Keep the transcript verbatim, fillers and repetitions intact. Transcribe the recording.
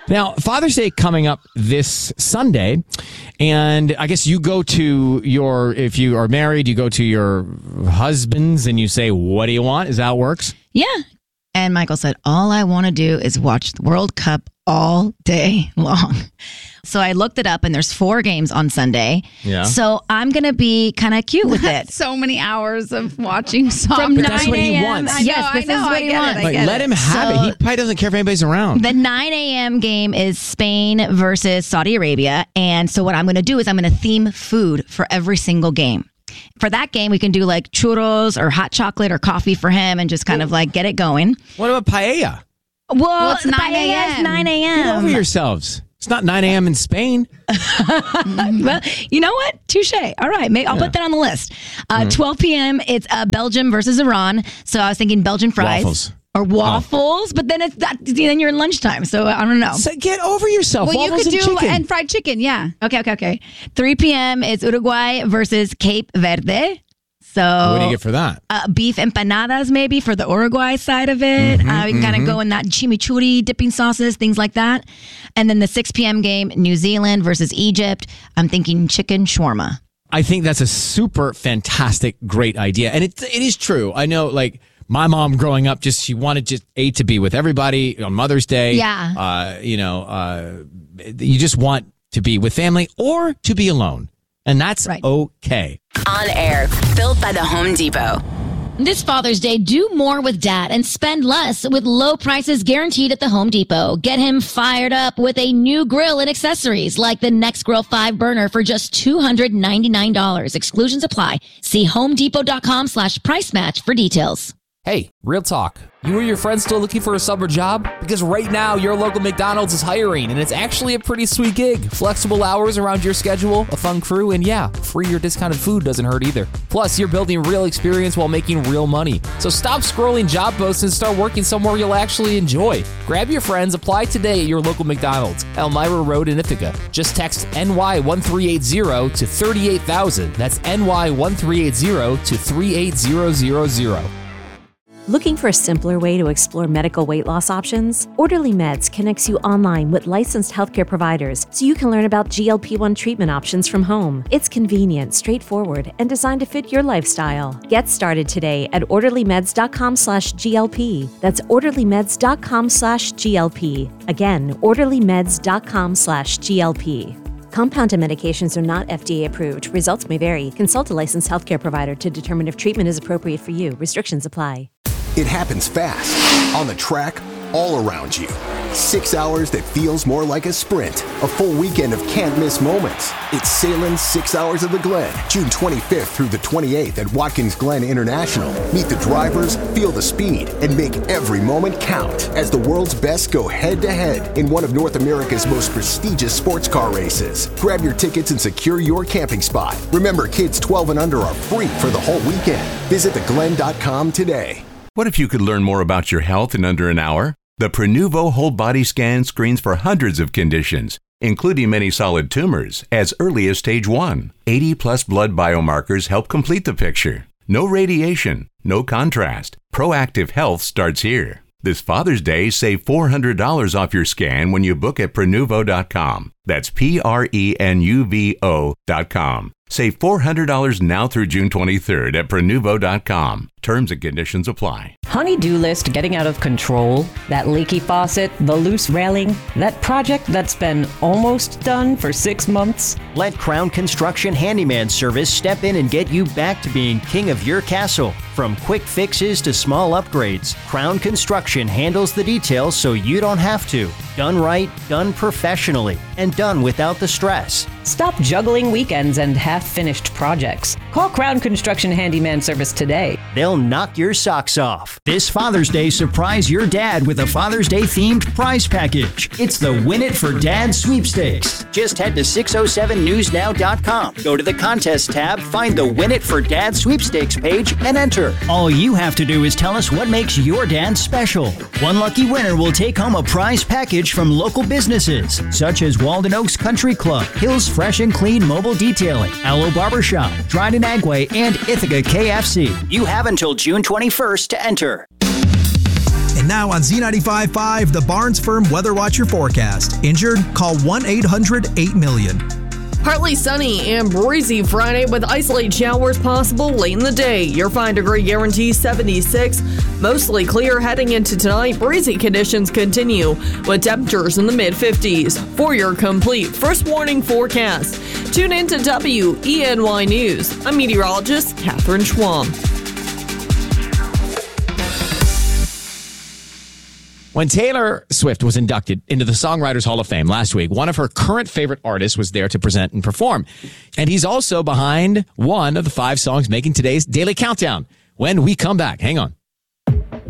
Now, Father's Day coming up this Sunday, and I guess you go to your, if you are married, you go to your husbands and you say, what do you want? Is that how it works? Yeah. And Michael said, all I want to do is watch the World Cup all day long. So I looked it up, and there's four games on Sunday. Yeah. So I'm going to be kind of cute with it. So many hours of watching soccer. From But nine that's what he a.m. wants. I know, Yes, this I know, is what I he get it, wants. I Like, get let it. him have So- it. He probably doesn't care if anybody's around. The nine a.m. game is Spain versus Saudi Arabia. And so what I'm going to do is I'm going to theme food for every single game. For that game, we can do like churros or hot chocolate or coffee for him and just kind of like get it going. What about paella? Well, Well, it's nine paella is a.m. nine Get over a.m. yourselves. It's not nine a.m. in Spain. Well, you know what? Touche. All right. Maybe I'll put that on the list. Uh, Mm-hmm. twelve p.m. It's uh, Belgium versus Iran. So I was thinking Belgian fries. Waffles. Or waffles, but then it's that. Then you're in lunchtime, so I don't know. So get over yourself. Well, you Waffles could do and chicken. and fried chicken, yeah. Okay, okay, okay. three p.m. is Uruguay versus Cape Verde. So What do you get for that? uh, beef empanadas maybe for the Uruguay side of it. Mm-hmm, uh, we can kind of go in that chimichurri dipping sauces, things like that. And then the six p.m. game, New Zealand versus Egypt. I'm thinking chicken shawarma. I think that's a super fantastic, great idea. And it, it is true. I know, like, my mom growing up, just she wanted just A, to be with everybody on Mother's Day. Yeah. Uh, you know, uh, you just want to be with family or to be alone. And that's Right. okay. On air, built by the Home Depot. This Father's Day, do more with Dad and spend less with low prices guaranteed at the Home Depot. Get him fired up with a new grill and accessories like the NextGrill five burner for just two hundred ninety-nine dollars. Exclusions apply. See homedepot.com slash price match for details. Hey, real talk. You or your friends still looking for a summer job? Because right now, your local McDonald's is hiring, and it's actually a pretty sweet gig. Flexible hours around your schedule, a fun crew, and yeah, free or discounted food doesn't hurt either. Plus, you're building real experience while making real money. So stop scrolling job posts and start working somewhere you'll actually enjoy. Grab your friends, apply today at your local McDonald's, Elmira Road in Ithaca. Just text N Y one three eight zero to thirty-eight thousand. That's N Y one three eight zero to three eight zero zero zero. Looking for a simpler way to explore medical weight loss options? Orderly Meds connects you online with licensed healthcare providers so you can learn about G L P one treatment options from home. It's convenient, straightforward, and designed to fit your lifestyle. Get started today at orderlymeds.com slash GLP. That's orderlymeds.com slash GLP. Again, orderlymeds.com slash GLP. Compounded medications are not F D A approved. Results may vary. Consult a licensed healthcare provider to determine if treatment is appropriate for you. Restrictions apply. It happens fast, on the track, all around you. Six hours that feels more like a sprint. A full weekend of can't-miss moments. It's Salem's Six Hours of the Glen, June twenty-fifth through the twenty-eighth at Watkins Glen International. Meet the drivers, feel the speed, and make every moment count as the world's best go head-to-head in one of North America's most prestigious sports car races. Grab your tickets and secure your camping spot. Remember, kids twelve and under are free for the whole weekend. Visit the glen dot com today. What if you could learn more about your health in under an hour? The Prenuvo Whole Body Scan screens for hundreds of conditions, including many solid tumors, as early as stage one. eighty plus blood biomarkers help complete the picture. No radiation, no contrast. Proactive health starts here. This Father's Day, save four hundred dollars off your scan when you book at Prenuvo dot com. That's P R E N U V O dot com. Save four hundred dollars now through June twenty-third at Prenuvo dot com. Terms and conditions apply. Honey-do list getting out of control, that leaky faucet, the loose railing, that project that's been almost done for six months. Let Crown Construction Handyman Service step in and get you back to being king of your castle. From quick fixes to small upgrades, Crown Construction handles the details so you don't have to. Done right, done professionally, and done without the stress. Stop juggling weekends and half-finished projects. Call Crown Construction Handyman Service today. They'll knock your socks off. This Father's Day, surprise your dad with a Father's Day themed prize package. It's the Win It for Dad sweepstakes. Just head to six oh seven news now dot com. Go to the contest tab, find the Win It for Dad sweepstakes page, and enter. All you have to do is tell us what makes your dad special. One lucky winner will take home a prize package from local businesses, such as Walden Oaks Country Club, Hills Fresh and Clean Mobile Detailing, Aloe Barbershop, Dryden Agway, and Ithaca K F C. You have until June twenty-first to enter. And And now on Z ninety-five point five, the Barnes Firm Weather Watcher forecast. Injured? Call one eight hundred eight million. Partly sunny and breezy Friday with isolated showers possible late in the day. Your five degree guarantee seventy-six. Mostly clear heading into tonight. Breezy conditions continue with temperatures in the mid fifties. For your complete first warning forecast, tune in to W E N Y News. I'm meteorologist Catherine Schwam. When Taylor Swift was inducted into the Songwriters Hall of Fame last week, one of her current favorite artists was there to present and perform. And he's also behind one of the five songs making today's Daily Countdown. When we come back, hang on.